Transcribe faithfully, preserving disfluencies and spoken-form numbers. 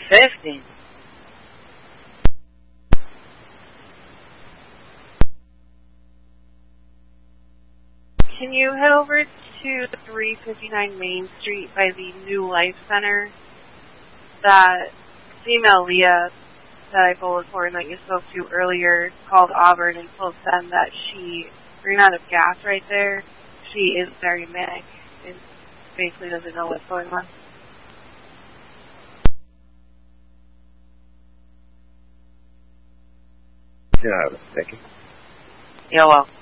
fifty. Can you head over to three fifty-nine Main Street by the New Life Center? That female Leah that I bullet for and that you spoke to earlier called Auburn and told them that she ran out of gas right there. She is very manic and basically doesn't know what's going on. Yeah, thank you. Yeah, well.